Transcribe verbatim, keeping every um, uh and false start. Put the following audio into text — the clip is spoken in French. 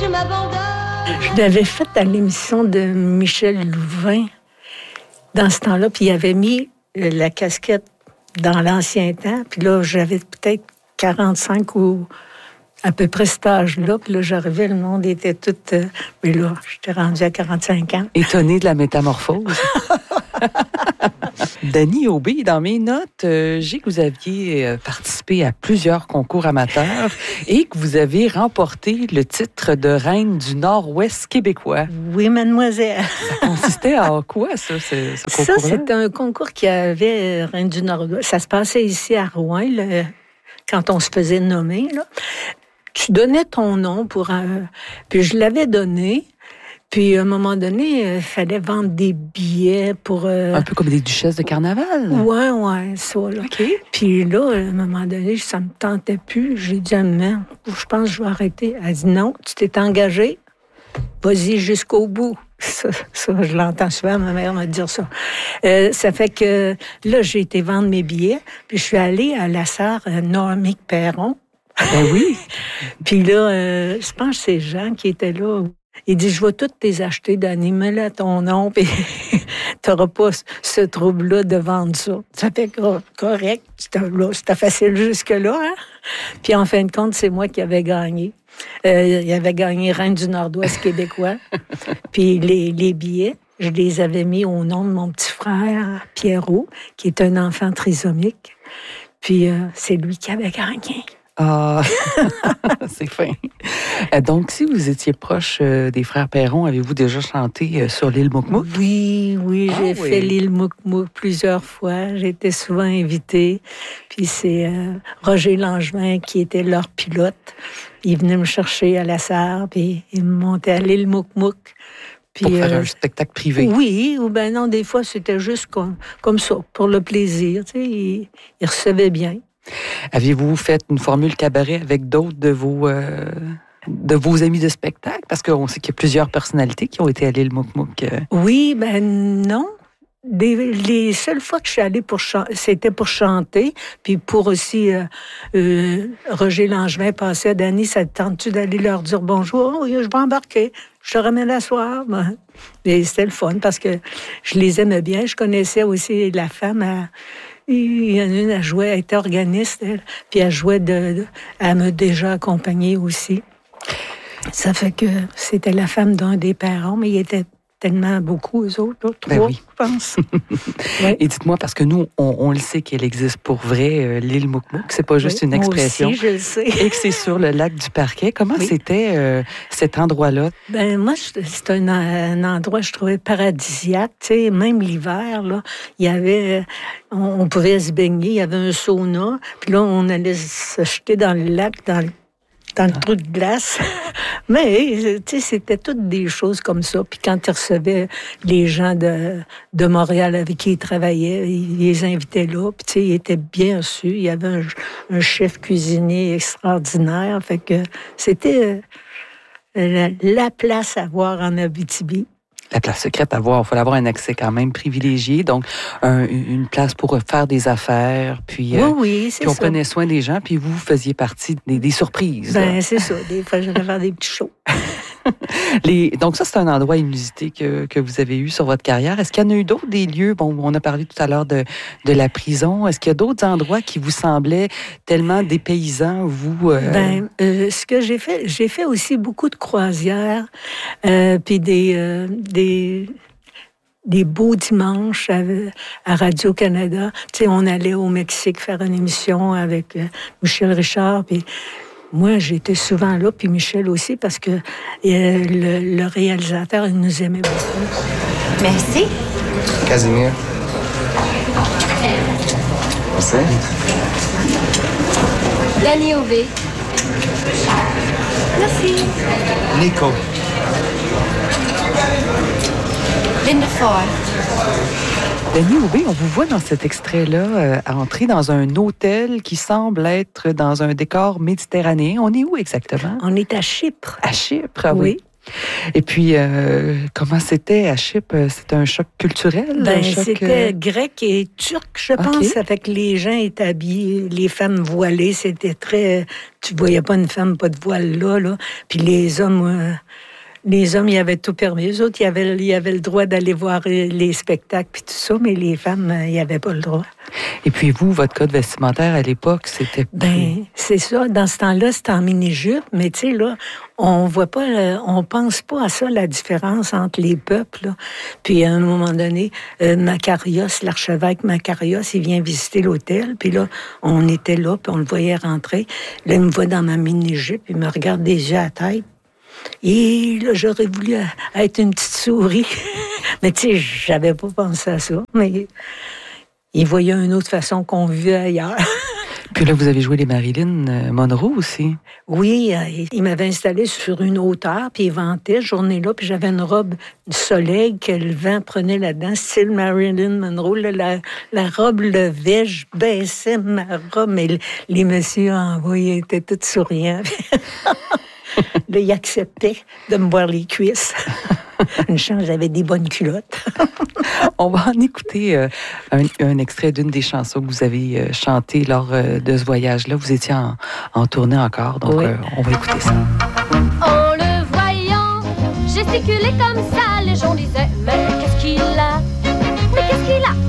je m'abandonne. Je l'avais faite à l'émission de Michel Louvain dans ce temps-là, puis il avait mis la casquette dans l'ancien temps, puis là, j'avais peut-être quarante-cinq ou à peu près cet âge-là, puis là, j'arrivais, le monde était tout... Euh, mais là, j'étais rendue à quarante-cinq ans. Étonnée de la métamorphose. Dany Aubé, dans mes notes, euh, j'ai que vous aviez euh, participé à plusieurs concours amateurs et que vous avez remporté le titre de reine du Nord-Ouest québécois. Oui, mademoiselle. Ça consistait en quoi, ça, ce, ce concours-là? Ça, c'était un concours qui avait reine du Nord-Ouest. Ça se passait ici à Rouen, le, quand on se faisait nommer, là. Tu donnais ton nom pour un... Puis je l'avais donné. Puis, à un moment donné, il fallait vendre des billets pour... Euh... Un peu comme des duchesses de carnaval. Ouais, ouais, ça, là. OK. Puis là, à un moment donné, ça me tentait plus. J'ai dit à ma mère, je pense que je vais arrêter. Elle dit, non, tu t'es engagée, vas-y jusqu'au bout. Ça, ça je l'entends souvent, ma mère me dire ça. Euh, ça fait que là, j'ai été vendre mes billets, puis je suis allée à la sœur euh, Normie Perron. Ben oui. Puis là, euh, je pense que c'est Jean qui était là. Il dit, je vais toutes les acheter, Dany, mets-le à ton nom, puis t'auras pas ce trouble-là de vendre ça. Ça fait correct, c'était, là, c'était facile jusque-là, hein? Puis en fin de compte, c'est moi qui avais gagné. Euh, il avait gagné Reine du Nord-Ouest québécois. Puis les, les billets, je les avais mis au nom de mon petit frère, Pierrot, qui est un enfant trisomique. Puis euh, c'est lui qui avait gagné. Ah, c'est fin. Donc, si vous étiez proche euh, des frères Perron, avez-vous déjà chanté euh, sur l'île Mouk-Mouk? Oui, oui, j'ai ah, oui. fait l'île Mouk-Mouk plusieurs fois. J'ai été souvent invitée. Puis c'est euh, Roger Langevin qui était leur pilote. Il venait me chercher à la Sarre, puis il me montait à l'île Mouk-Mouk. Puis, pour faire euh, un spectacle privé? Oui, ou ben non, des fois, c'était juste comme, comme ça, pour le plaisir. Tu sais, il, il recevait bien. Aviez-vous fait une formule cabaret avec d'autres de vos, euh, de vos amis de spectacle? Parce qu'on sait qu'il y a plusieurs personnalités qui ont été à l'île Mouk-Mouk. Euh. Oui, ben non. Des, les seules fois que je suis allée pour chanter, c'était pour chanter, puis pour aussi euh, euh, Roger Langevin passait à Dany, ça te tente-tu d'aller leur dire bonjour? Oh, oui, je vais embarquer, je te ramène la soirée. Ben, et c'était le fun parce que je les aimais bien. Je connaissais aussi la femme à... Il y en a une, elle jouait, elle était organiste, elle, puis elle jouait de, de... Elle m'a déjà accompagnée aussi. Ça fait que c'était la femme d'un des parents, mais il était tellement beaucoup, eux autres, là, trois, ben oui. Je pense. Ouais. Et dites-moi, parce que nous, on, on le sait qu'elle existe pour vrai, euh, l'île Mouk-Mouk, c'est pas juste oui, une expression. Moi aussi, je le sais. Et que c'est sur le lac du Parquet. Comment oui. c'était euh, cet endroit-là? Ben moi, c'est un, un endroit que je trouvais paradisiaque. Tu sais, même l'hiver, là, il y avait, on, on pouvait se baigner, il y avait un sauna, puis là, on allait se jeter dans le lac, dans le dans le trou de glace. Mais, tu sais, c'était toutes des choses comme ça. Puis quand ils recevaient les gens de, de Montréal avec qui ils travaillaient, ils les invitaient là. Puis, tu sais, ils étaient bien reçus. Il y avait un, un chef cuisinier extraordinaire. Fait que c'était la, la place à voir en Abitibi. La place secrète à voir, il faut avoir un accès quand même privilégié, donc un, une place pour faire des affaires, puis, oui, euh, oui, c'est puis on ça. prenait soin des gens, puis vous faisiez partie des, des surprises. Ben c'est ça, des fois j'allais faire des petits shows. Les, donc ça, c'est un endroit inusité que, que vous avez eu sur votre carrière. Est-ce qu'il y en a eu d'autres, des lieux? Bon, on a parlé tout à l'heure de, de la prison. Est-ce qu'il y a d'autres endroits qui vous semblaient tellement dépaysants, vous? Euh... Ben, euh, ce que j'ai fait, j'ai fait aussi beaucoup de croisières, euh, puis des, euh, des, des beaux dimanches à, à Radio-Canada. Tu sais, on allait au Mexique faire une émission avec euh, Michel Richard, puis moi, j'étais souvent là, puis Michel aussi, parce que euh, le, le réalisateur, il nous aimait beaucoup. Merci. Casimir. Merci. Dany Aubé. Merci. Nico. Linda Ford. Dany Aubé, on vous voit dans cet extrait-là euh, entrer dans un hôtel qui semble être dans un décor méditerranéen. On est où exactement? On est à Chypre. À Chypre, ah oui. Oui. Et puis, euh, comment c'était à Chypre? C'était un choc culturel? Ben, un choc, c'était euh... grec et turc, je pense. Okay. Ça fait que les gens étaient habillés, les femmes voilées, c'était très... Tu voyais pas une femme, pas de voile là, là. Puis les hommes... Euh, Les hommes, ils avaient tout permis. Eux autres, ils avaient, ils avaient le droit d'aller voir les spectacles puis tout ça, mais les femmes, ils n'avaient pas le droit. Et puis vous, votre code vestimentaire à l'époque, c'était... Ben, c'est ça. Dans ce temps-là, c'était en mini-jupe, mais tu sais, là, on voit pas, on pense pas à ça, la différence entre les peuples, là. Puis à un moment donné, euh, Macarios, l'archevêque Macarios, il vient visiter l'hôtel, puis là, on était là, puis on le voyait rentrer. Là, il me voit dans ma mini-jupe, il me regarde des yeux à la tête. Et là, j'aurais voulu être une petite souris. Mais tu sais, j'avais pas pensé à ça. Mais il voyait une autre façon qu'on vivait ailleurs. Puis là, vous avez joué les Marilyn Monroe aussi. Oui, il m'avait installé sur une hauteur, puis il ventait, ce journée-là, puis j'avais une robe de soleil que le vent prenait là-dedans, style Marilyn Monroe. Là, la, la robe levait, je baissais ma robe, mais les messieurs en bas, ils étaient tous souriants. Là, il acceptait de me voir les cuisses. Une chance, j'avais des bonnes culottes. On va en écouter euh, un, un extrait d'une des chansons que vous avez euh, chantées lors euh, de ce voyage-là. Vous étiez en, en tournée encore, donc oui. euh, on va écouter ça. En le voyant gesticuler comme ça, les gens disaient « Mais qu'est-ce qu'il a? Mais qu'est-ce qu'il a?